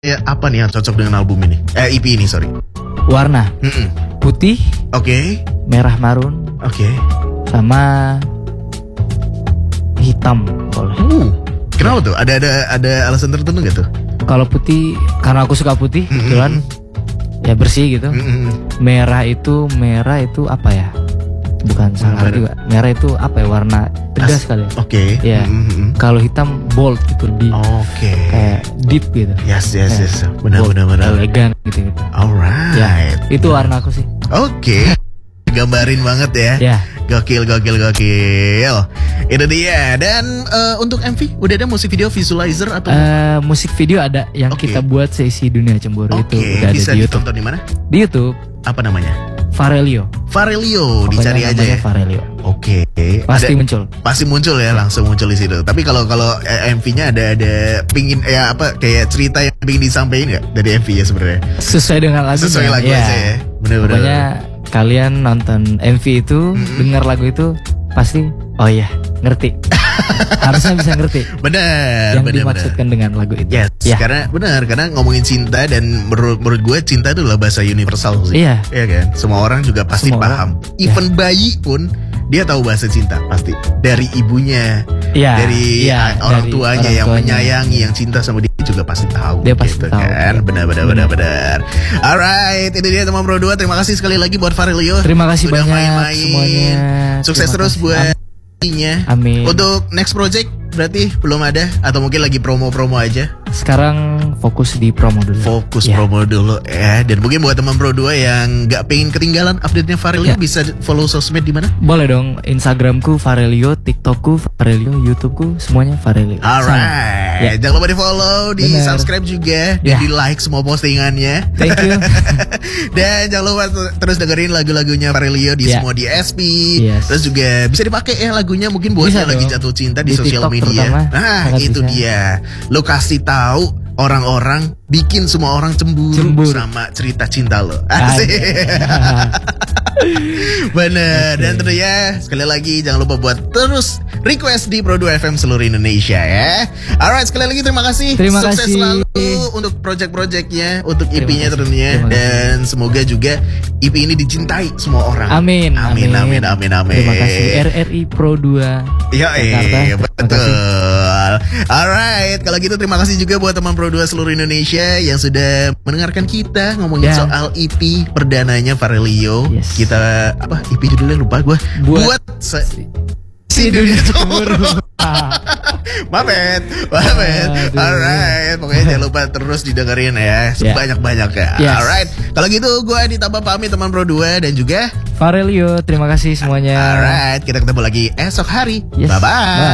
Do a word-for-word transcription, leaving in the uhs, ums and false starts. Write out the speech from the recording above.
Ya, apa nih yang cocok dengan album ini? Eh, E P ini, sorry. Warna Mm-mm. putih, Oke, okay. merah marun, oke. Okay. sama hitam boleh. Uh, kenapa tuh? Ada ada ada alasan tertentu gak tuh? Kalau putih, karena aku suka putih, Mm-mm. kebetulan ya bersih gitu. Mm-mm. Merah itu merah itu apa ya? Bukan sangar Merah. juga. Merah itu apa ya? Warna tegas As- kali. Oke. Okay. Ya. Mm-mm. Kalau hitam bold gitu, lebih Oke. kayak deep gitu. Yes, yes, Kayak yes. Benar, bold, benar, benar. elegan gitu gitu. Alright. Ya, itu warna aku sih. Oke. Gambarin banget ya. Ya. Gokil, gokil, gokil. Itu dia. Dan eh, untuk M V udah ada musik video visualizer atau? Eh, musik video ada yang Oke. kita buat sesi Dunia Cemburu Oke, itu udah ada bisa di YouTube. ditonton di mana? Di YouTube Apa namanya? Farelio. Farelio, Pokoknya dicari aja namanya ya. Farelio. Oke. Pasti Ada- muncul. Pasti muncul ya, langsung muncul di situ. Tapi kalau kalau eh, M V-nya ada ada pingin ya apa kayak cerita yang pingin disampaikan nggak dari M V-nya sebenarnya? Sesuai dengan lagunya. Sesuai lagu ya. aja ya. Bener-bener. Pokoknya kalian nonton M V itu, Mm-mm. dengar lagu itu pasti oh iya, ngerti. Harusnya bisa ngerti Bener, yang bener, dimaksudkan dengan lagu itu. Yes, Ya. karena benar, karena ngomongin cinta dan menurut menurut gue cinta itu adalah bahasa universal sih. Iya. Iya kan? Semua orang juga pasti Semua paham. orang. Even bayi pun dia tahu bahasa cinta pasti dari ibunya, Iya, dari iya, ah, orang dari tuanya orang yang tuanya. menyayangi, yang cinta sama dia juga pasti tahu. Dia pasti tahu. kan? Iya. Benar, benar, benar, benar. Alright, ini dia teman Pro dua. Terima kasih sekali lagi buat Farelio. Terima kasih Udah banyak main-main. semuanya. Sukses Terima terus kasih. buat nya. Amin. Untuk next project berarti belum ada atau mungkin lagi promo-promo aja. Sekarang fokus di promo dulu. Fokus Ya. promo dulu ya. Dan mungkin buat teman Pro dua yang nggak pengen ketinggalan update-nya Farelio, Ya. bisa follow sosmed di mana? Boleh dong, Instagramku Farelio, TikTokku Farelio, YouTubeku semuanya Farelio. Sama. Alright, Ya. jangan lupa di follow, di Bener. subscribe juga, dan Ya. di like semua postingannya. Thank you. Dan jangan lupa t- terus dengerin lagu-lagunya Farelio di Ya. semua di S P. Yes. Terus juga bisa dipakai ya lagunya mungkin buat Bisa yang lagi dong. jatuh cinta di, Di sosial TikTok media. terutama, Nah, sangat itu bisa. dia. Lo kasih tahu orang-orang, bikin semua orang cemburu, Cemburu. sama cerita cinta lo. Ada. Asik. Bener. Oke. Dan tentunya sekali lagi jangan lupa buat terus request di Pro dua F M seluruh Indonesia ya. Alright, sekali lagi terima kasih. Terima Sukses kasih. selalu untuk project-projectnya, untuk E Terima P-nya kasih. tentunya. Terima kasih. Dan semoga juga E P ini dicintai semua orang. Amin. Amin, amin, amin, amin. Terima kasih R R I Pro dua. Ya, Jakarta. eh, Terima betul. kasih. Alright, kalau gitu terima kasih juga buat teman Pro dua seluruh Indonesia yang sudah mendengarkan kita ngomongin Ya. soal E P perdananya Farelio. Yes. Kita apa E P judulnya lupa gue. Buat Buat, se- si dunia cemburu. Mamet, Mamet. Aduh. Alright, pokoknya jangan lupa terus didengerin ya sebanyak-banyak ya. Yes. Alright, kalau gitu gue ditambah pamit teman Pro dua dan juga Farelio, terima kasih semuanya. alright, kita ketemu lagi esok hari. Yes. Bye-bye. Bye.